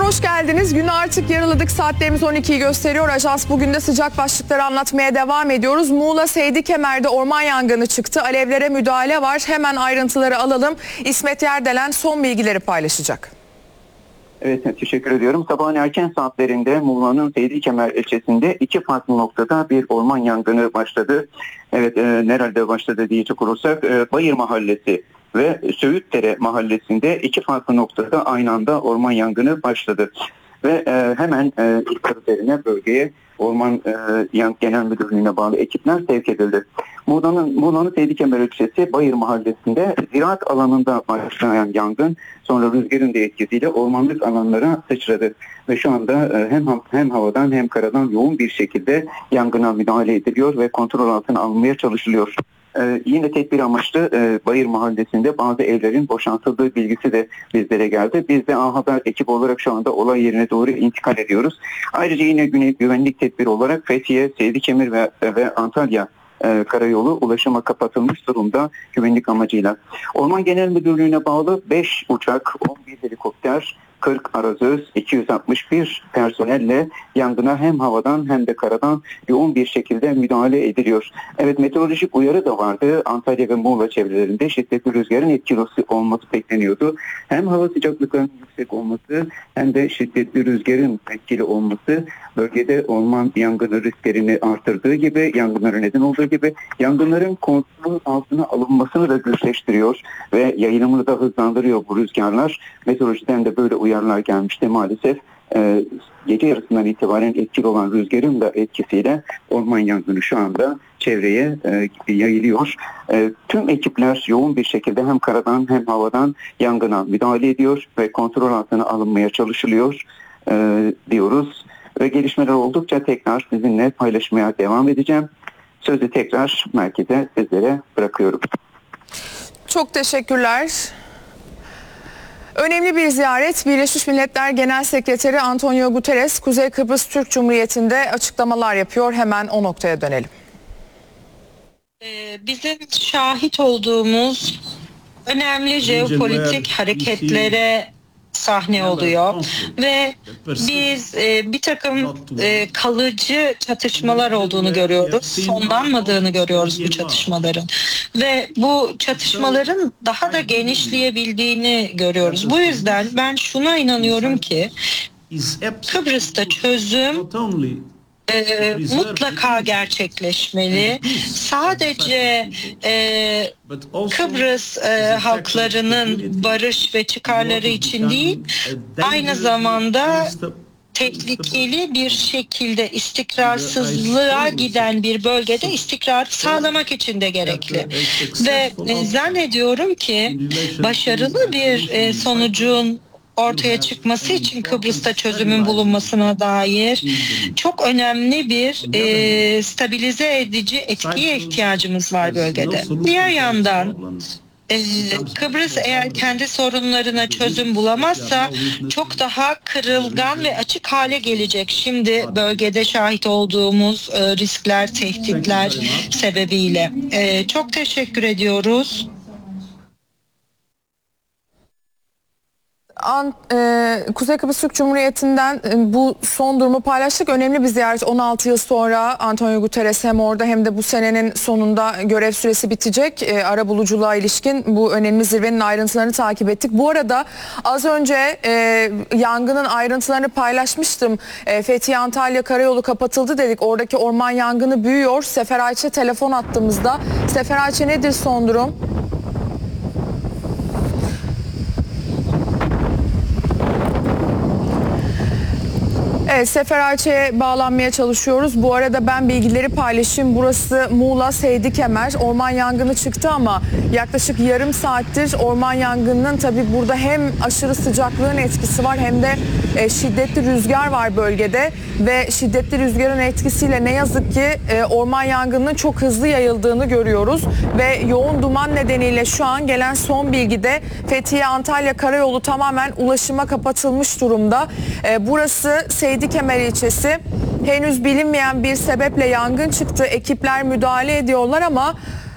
hoş geldiniz. Günü artık yarıladık. Saatlerimiz 12'yi gösteriyor. Ajans bugün de sıcak başlıkları anlatmaya devam ediyoruz. Muğla Seydikemer'de orman yangını çıktı. Alevlere müdahale var. Hemen ayrıntıları alalım. İsmet Yerdelen son bilgileri paylaşacak. Evet, teşekkür ediyorum. Sabahın erken saatlerinde Muğla'nın Seydikemer ilçesinde iki farklı noktada bir orman yangını başladı. Evet, nerede başladı diyecek olursak Bayır Mahallesi ve Söğütdere Mahallesi'nde iki farklı noktada aynı anda orman yangını başladı. Ve hemen ihbar üzerine bölgeye Orman Genel Müdürlüğü'ne bağlı ekipler sevk edildi. Muğla'nın Seydikemer ilçesi Bayır Mahallesi'nde ziraat alanında başlayan yangın sonra rüzgarın da etkisiyle ormanlık alanlara sıçradı. Ve şu anda hem havadan hem karadan yoğun bir şekilde yangına müdahale ediliyor ve kontrol altına alınmaya çalışılıyor. Yine tedbir amaçlı Bayır Mahallesi'nde bazı evlerin boşaltıldığı bilgisi de bizlere geldi. Biz de A-Haber ekip olarak şu anda olay yerine doğru intikal ediyoruz. Ayrıca yine güvenlik tedbiri olarak Fethiye, Seydikemer ve Antalya karayolu ulaşıma kapatılmış durumda güvenlik amacıyla. Orman Genel Müdürlüğü'ne bağlı 5 uçak, 11 helikopter, 40 arazöz, 261 personelle yangına hem havadan hem de karadan yoğun bir şekilde müdahale ediliyor. Evet, meteorolojik uyarı da vardı. Antalya ve Muğla çevrelerinde şiddetli rüzgarın etkili olması bekleniyordu. Hem hava sıcaklıklarının yüksek olması hem de şiddetli rüzgarın etkili olması bölgede orman yangını risklerini artırdığı gibi, yangınlara neden olduğu gibi yangınların kontrol altına alınmasını da güçleştiriyor ve yayılımını da hızlandırıyor bu rüzgarlar. Meteorolojiden de böyle uyarılar gelmişti maalesef. Gece yarısından itibaren etkili olan rüzgarın da etkisiyle orman yangını şu anda çevreye yayılıyor. Tüm ekipler yoğun bir şekilde hem karadan hem havadan yangına müdahale ediyor ve kontrol altına alınmaya çalışılıyor diyoruz. Ve gelişmeler oldukça tekrar sizinle paylaşmaya devam edeceğim. Sözü tekrar merkeze sizlere bırakıyorum. Çok teşekkürler. Önemli bir ziyaret. Birleşmiş Milletler Genel Sekreteri Antonio Guterres, Kuzey Kıbrıs Türk Cumhuriyeti'nde açıklamalar yapıyor. Hemen o noktaya dönelim. Bizim şahit olduğumuz önemli jeopolitik hareketlere sahne oluyor ve biz bir takım kalıcı çatışmalar olduğunu görüyoruz, sonlanmadığını görüyoruz bu çatışmaların ve bu çatışmaların daha da genişleyebildiğini görüyoruz. Bu yüzden ben şuna inanıyorum ki Kıbrıs'ta çözüm mutlaka gerçekleşmeli. Sadece Kıbrıs halklarının barış ve çıkarları için değil, aynı zamanda tehlikeli bir şekilde istikrarsızlığa giden bir bölgede istikrar sağlamak için de gerekli. Ve zannediyorum ki başarılı bir sonucun ortaya çıkması için Kıbrıs'ta çözümün bulunmasına dair çok önemli bir stabilize edici etkiye ihtiyacımız var bölgede. Diğer yandan Kıbrıs eğer kendi sorunlarına çözüm bulamazsa çok daha kırılgan ve açık hale gelecek. Şimdi bölgede şahit olduğumuz riskler, tehditler sebebiyle. Çok teşekkür ediyoruz. Kuzey Kıbrıs Türk Cumhuriyeti'nden bu son durumu paylaştık. Önemli bir ziyaret. 16 yıl sonra Antonio Guterres hem orada hem de bu senenin sonunda görev süresi bitecek. Arabuluculuğa ilişkin bu önemli zirvenin ayrıntılarını takip ettik. Bu arada az önce yangının ayrıntılarını paylaşmıştım. Fethiye Antalya Karayolu kapatıldı dedik. Oradaki orman yangını büyüyor. Sefer Ayçe telefon attığımızda. Sefer Ayçe, nedir son durum? Evet, Sefer Ayça'ya bağlanmaya çalışıyoruz. Bu arada ben bilgileri paylaşayım. Burası Muğla Seydikemer. Orman yangını çıktı ama yaklaşık yarım saattir orman yangınının tabii burada hem aşırı sıcaklığın etkisi var hem de şiddetli rüzgar var bölgede. Ve şiddetli rüzgarın etkisiyle ne yazık ki orman yangınının çok hızlı yayıldığını görüyoruz. Ve yoğun duman nedeniyle şu an gelen son bilgide Fethiye Antalya Karayolu tamamen ulaşıma kapatılmış durumda. Burası Seydikemer ilçesi. Henüz bilinmeyen bir sebeple yangın çıktı. Ekipler müdahale ediyorlar ama